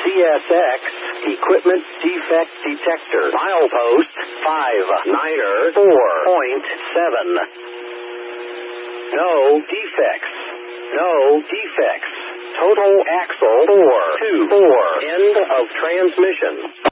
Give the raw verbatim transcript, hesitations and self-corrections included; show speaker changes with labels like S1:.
S1: C S X, Equipment Defect Detector. Milepost five niner four point seven. No defects. No defects. Total axle four two four. End of transmission.